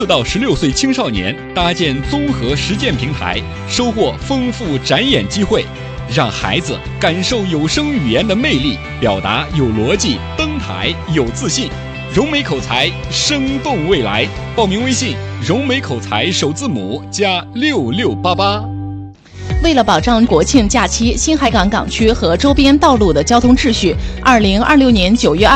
4到16岁青少年搭建综合实践平台，收获丰富展演机会，让孩子感受有声语言的魅力，表达有逻辑，登台有自信。融美口才，生动未来。报名微信：融美口才首字母加6688。 为了保障国庆假期新海港港区和周边道路的交通秩序，2026年9月